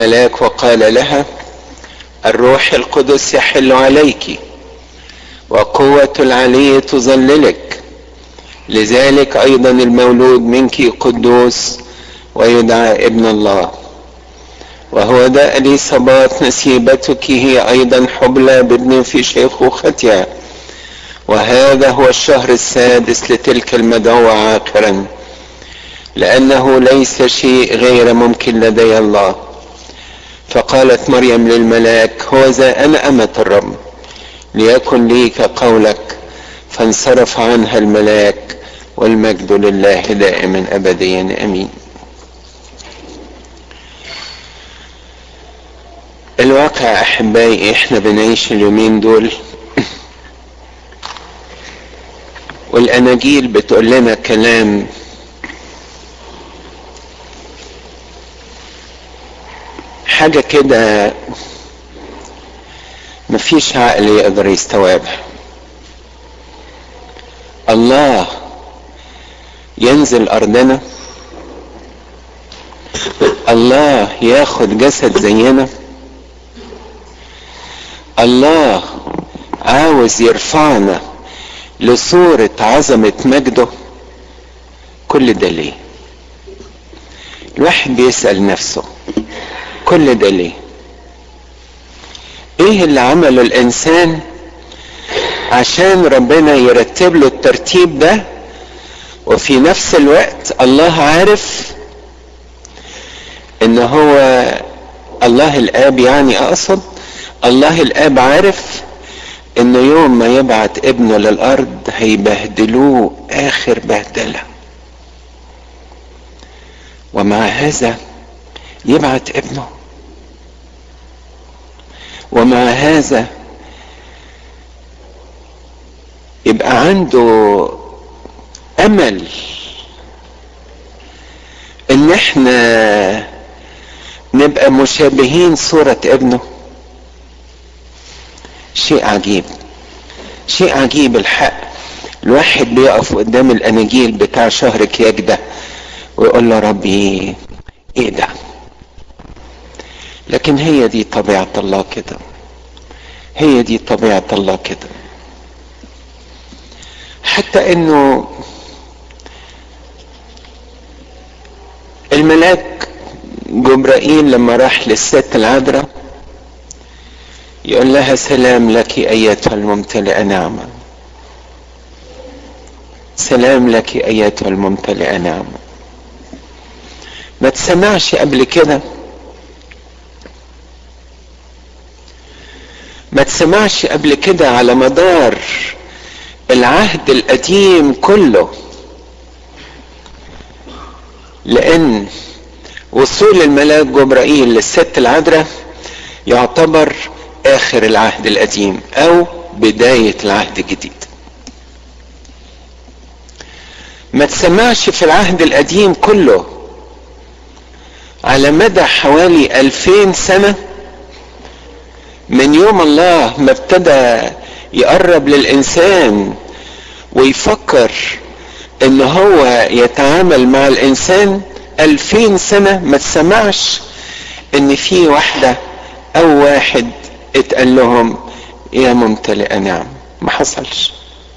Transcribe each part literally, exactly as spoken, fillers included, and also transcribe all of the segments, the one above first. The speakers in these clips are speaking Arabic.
ملاك وقال لها: الروح القدس يحل عليك وقوة العلي تظللك، لذلك ايضا المولود منك قدوس ويدعى ابن الله. وهو ده اليصابات نسيبتك هي ايضا حبلى بابن في شيخوختها، وهذا هو الشهر السادس لتلك المدعوة عاقرا، لانه ليس شيء غير ممكن لدي الله. فقالت مريم للملاك: هو ذا انا امة الرب، ليكن لي كقولك. فانصرف عنها الملاك، والمجد لله دائما ابديا امين. الواقع احبائي احنا بنعيش اليومين دول والاناجيل بتقول لنا كلام حاجة كده مفيش عقل يقدر يستوعبها. الله ينزل ارضنا، الله ياخد جسد زينا، الله عاوز يرفعنا لصورة عظمة مجده. كل ده ليه؟ الواحد بيسأل نفسه كل ده ليه؟ ايه اللي عمله الانسان عشان ربنا يرتب له الترتيب ده؟ وفي نفس الوقت الله عارف ان هو الله الاب، يعني اقصد الله الاب عارف انه يوم ما يبعت ابنه للارض هيبهدلوه اخر بهدلة، ومع هذا يبعت ابنه، ومع هذا يبقى عنده امل ان احنا نبقى مشابهين صورة ابنه. شيء عجيب، شيء عجيب الحق. الواحد بيقف قدام الاناجيل بتاع شهر كياك ده ويقول له: ربي ايه ده؟ لكن هي دي طبيعة الله كده، هي دي طبيعة الله كده. حتى انه الملاك جبرائيل لما راح للست العذراء يقول لها: سلام لك ايتها الممتلئة نعمة، سلام لك ايتها الممتلئة نعمة. ما تسمعش قبل كده، ما تسمعش قبل كده على مدار العهد القديم كله، لان وصول الملاك جبرائيل للست العذراء يعتبر اخر العهد القديم او بداية العهد الجديد. ما تسمعش في العهد القديم كله على مدى حوالي الفين سنة من يوم الله ما ابتدى يقرب للإنسان ويفكر ان هو يتعامل مع الإنسان. الفين سنة ما تسمعش ان في واحدة او واحد اتقال لهم يا ممتلئة نعم. ما حصلش.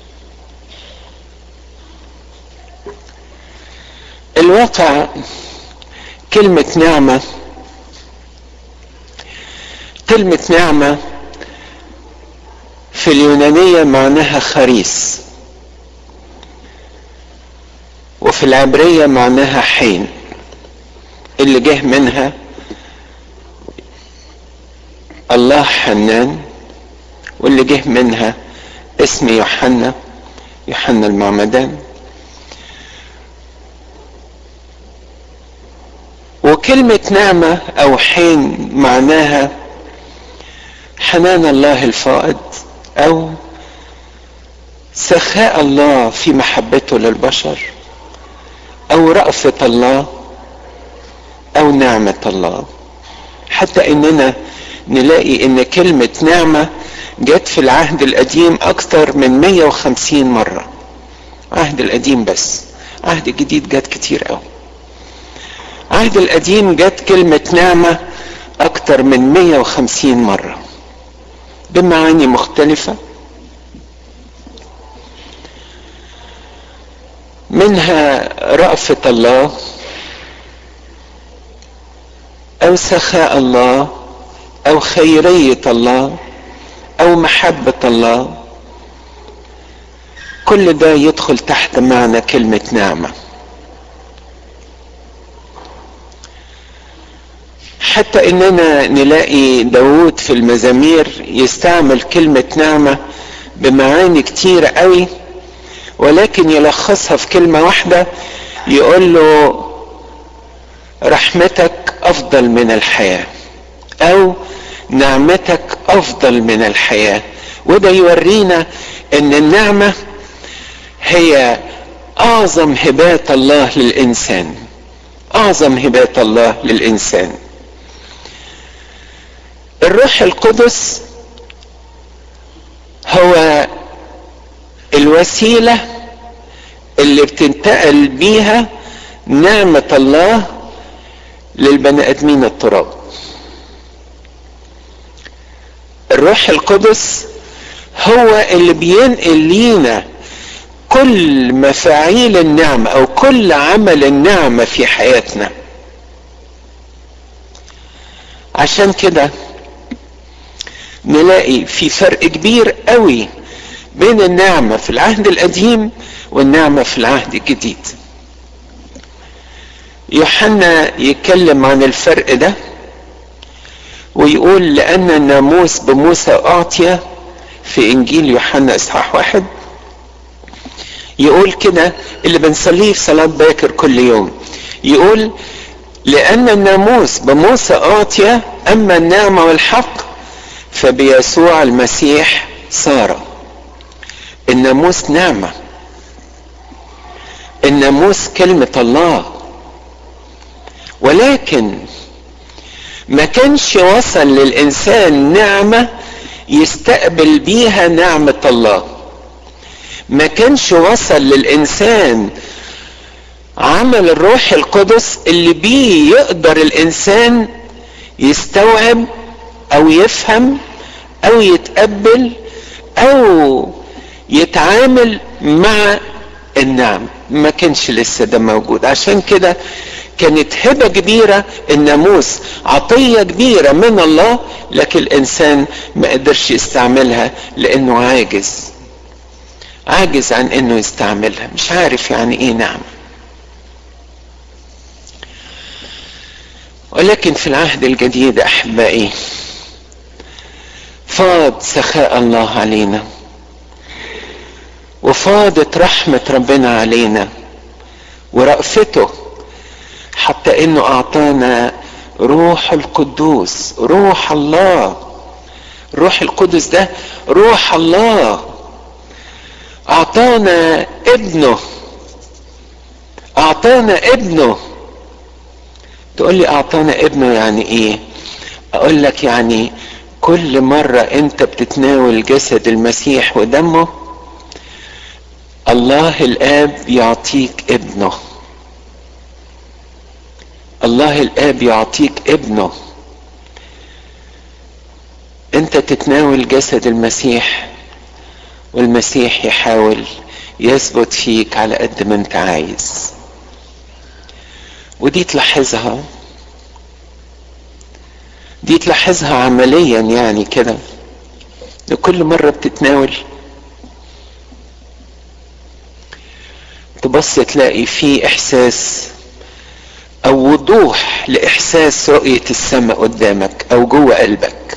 الواقع كلمة نعمة، كلمة نعمة في اليونانية معناها خريس، وفي العبرية معناها حين، اللي جه منها الله حنان، واللي جه منها اسم يوحنا، يوحنا المعمدان. وكلمة نعمة او حين معناها حنان الله الفائض او سخاء الله في محبته للبشر او رأفة الله او نعمة الله. حتى اننا نلاقي ان كلمة نعمة جت في العهد القديم اكتر من مية وخمسين مرة. عهد القديم بس، عهد الجديد جت كتير قوي. عهد القديم جت كلمة نعمة اكتر من مية وخمسين مرة بمعاني مختلفة، منها رأفة الله او سخاء الله او خيرية الله او محبة الله. كل ده يدخل تحت معنى كلمة نعمة. حتى اننا نلاقي داود في المزامير يستعمل كلمة نعمة بمعاني كتيرة قوي، ولكن يلخصها في كلمة واحدة، يقول له رحمتك افضل من الحياة او نعمتك افضل من الحياة. وده يورينا ان النعمة هي اعظم هبات الله للانسان، اعظم هبات الله للانسان. الروح القدس هو الوسيلة اللي بتنتقل بيها نعمة الله للبني ادمين التراب. الروح القدس هو اللي بينقل لينا كل مفاعيل النعمة او كل عمل النعمة في حياتنا. عشان كده نلاقي في فرق كبير قوي بين النعمة في العهد القديم والنعمة في العهد الجديد. يوحنا يتكلم عن الفرق ده ويقول لأن الناموس بموسى أعطي في إنجيل يوحنا إصحاح واحد، يقول كده اللي بنصليه في صلاة باكر كل يوم، يقول لأن الناموس بموسى أعطي أما النعمة والحق فبيسوع المسيح صار. الناموس نعمة، الناموس كلمة الله، ولكن ما كانش وصل للإنسان نعمة يستقبل بيها نعمة الله. ما كانش وصل للإنسان عمل الروح القدس اللي بيه يقدر الإنسان يستوعب أو يفهم أو يتقبل أو يتعامل مع النعم. ما كانش لسه ده موجود. عشان كده كانت هبة كبيرة، الناموس عطية كبيرة من الله، لكن الإنسان ما قدرش يستعملها لأنه عاجز عاجز عن أنه يستعملها، مش عارف يعني إيه نعم. ولكن في العهد الجديد أحبائي فاض سخاء الله علينا، وفاضت رحمة ربنا علينا ورأفته، حتى انه اعطانا روح القدوس، روح الله. روح القدس ده روح الله. اعطانا ابنه، اعطانا ابنه. تقول لي اعطانا ابنه يعني ايه؟ اقول لك يعني كل مرة انت بتتناول جسد المسيح ودمه، الله الاب يعطيك ابنه. الله الاب يعطيك ابنه. انت تتناول جسد المسيح والمسيح يحاول يثبت فيك على قد ما انت عايز. ودي تلاحظها دي تلاحظها عمليا يعني كده. كل مرة بتتناول تبص تلاقي فيه احساس او وضوح لاحساس رؤية السماء قدامك او جوه قلبك.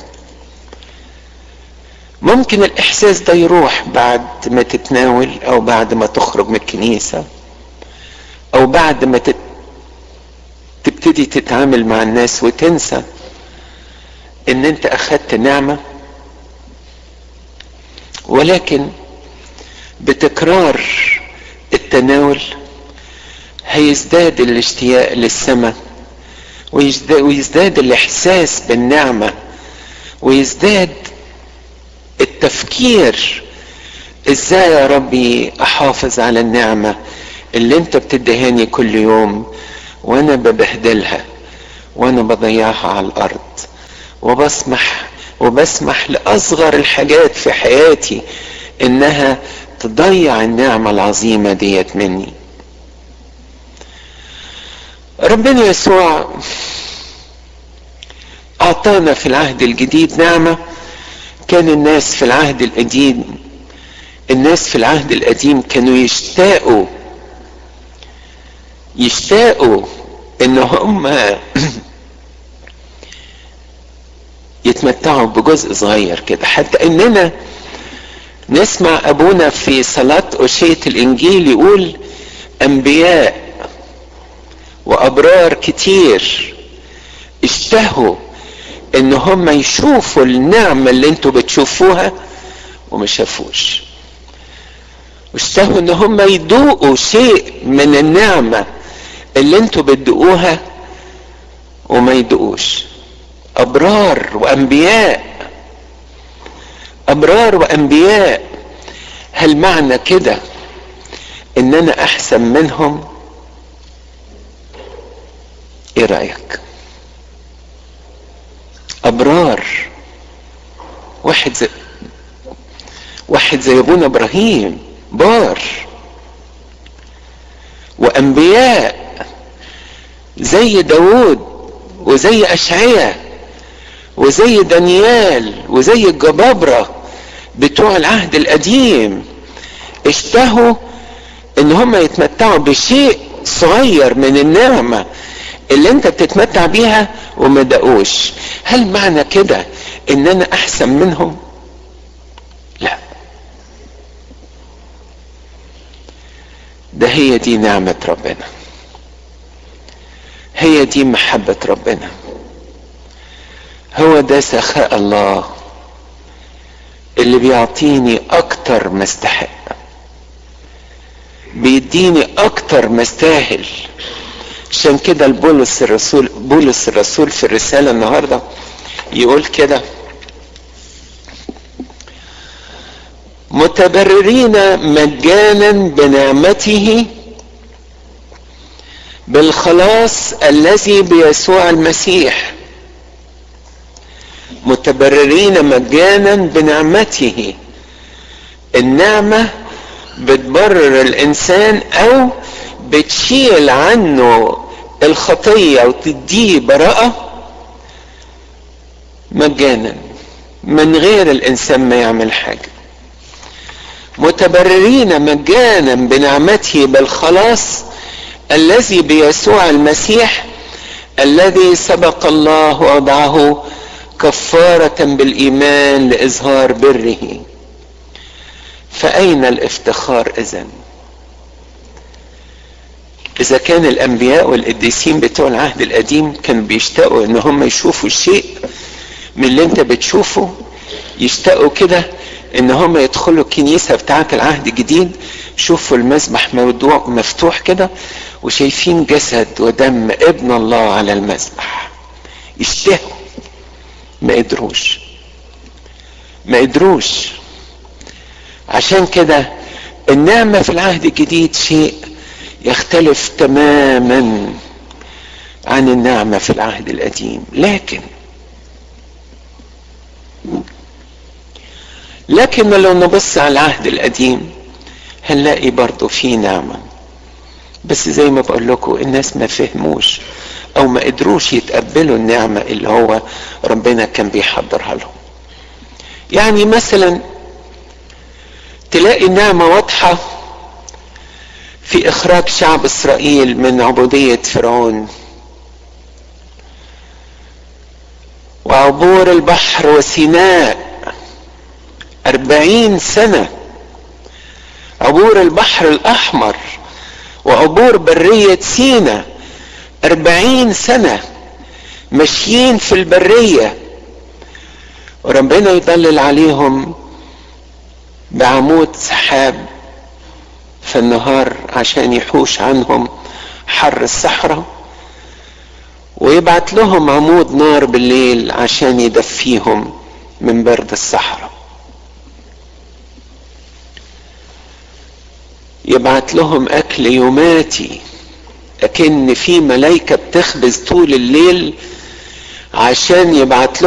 ممكن الاحساس ده يروح بعد ما تتناول او بعد ما تخرج من الكنيسة او بعد ما تبتدي تتعامل مع الناس وتنسى ان انت اخدت نعمة. ولكن بتكرار التناول هيزداد الاشتياق للسماء، ويزداد, ويزداد الاحساس بالنعمة، ويزداد التفكير ازاي يا ربي احافظ على النعمة اللي انت بتدهاني كل يوم وانا ببهدلها وانا بضيعها على الارض. وبسمح وبسمح لأصغر الحاجات في حياتي انها تضيع النعمة العظيمة ديت مني. ربنا يسوع اعطانا في العهد الجديد نعمة كان الناس في العهد القديم الناس في العهد القديم كانوا يشتاقوا يشتاقوا ان هم يتمتعوا بجزء صغير كده، حتى اننا نسمع ابونا في صلاة أشية الانجيل يقول انبياء وابرار كتير اشتهوا ان هم يشوفوا النعمة اللي انتوا بتشوفوها وما شافوش، واشتهوا ان هم يدوقوا شيء من النعمة اللي انتوا بتدوقوها وما يدوقوش. ابرار وانبياء ابرار وانبياء هل معنى كده ان انا احسن منهم؟ ايه رأيك؟ ابرار، واحد زي واحد زي ابونا ابراهيم بار، وانبياء زي داود وزي اشعياء وزي دانيال وزي الجبابرة بتوع العهد القديم اشتهوا ان هم يتمتعوا بشيء صغير من النعمة اللي انت بتتمتع بيها وما دقوش. هل معنى كده ان انا احسن منهم؟ لا، ده هي دي نعمة ربنا، هي دي محبة ربنا، هو ده سخاء الله اللي بيعطيني اكتر ما استحق، بيديني اكتر ما استاهل. عشان كده بولس الرسول بولس الرسول في الرسالة النهاردة يقول كده: متبررين مجانا بنعمته بالخلاص الذي بيسوع المسيح. متبررين مجانا بنعمته، النعمة بتبرر الانسان او بتشيل عنه الخطية وتديه براءة مجانا من غير الانسان ما يعمل حاجة. متبررين مجانا بنعمته بالخلاص الذي بيسوع المسيح الذي سبق الله وضعه كفارة بالإيمان لإظهار بره. فأين الافتخار إذن؟ إذا كان الأنبياء والقديسين بتوع العهد القديم كانوا بيشتاقوا إن هم يشوفوا شيء من اللي أنت بتشوفه، يشتاقوا كده إن هم يدخلوا الكنيسة بتاعة العهد الجديد شوفوا المذبح مفتوح كده وشايفين جسد ودم ابن الله على المذبح، يشتهوا، ما قدروش ما قدروش عشان كده النعمة في العهد الجديد شيء يختلف تماما عن النعمة في العهد القديم. لكن لكن لو نبص على العهد القديم هنلاقي برضو فيه نعمة، بس زي ما بقول لكم الناس ما فهموش او ما قدروش يتقبلوا النعمة اللي هو ربنا كان بيحضرها لهم. يعني مثلا تلاقي النعمة واضحة في اخراج شعب اسرائيل من عبودية فرعون، وعبور البحر وسيناء اربعين سنة، عبور البحر الاحمر وعبور برية سيناء اربعين سنة ماشيين في البرية، وربنا يضلل عليهم بعمود سحاب في النهار عشان يحوش عنهم حر الصحراء، ويبعت لهم عمود نار بالليل عشان يدفيهم من برد الصحراء، يبعت لهم اكل يوماتي لكن في ملايكة بتخبز طول الليل عشان يبعت